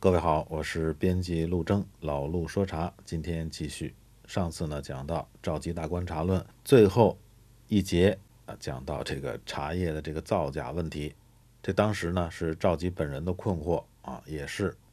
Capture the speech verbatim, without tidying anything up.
各位好，我是编辑陆征，老陆说茶，今天继续。上次呢讲到赵佶大观茶论最后一节啊，讲到这个茶叶的这个造假问题。这当时呢是赵佶本人的困惑啊，也是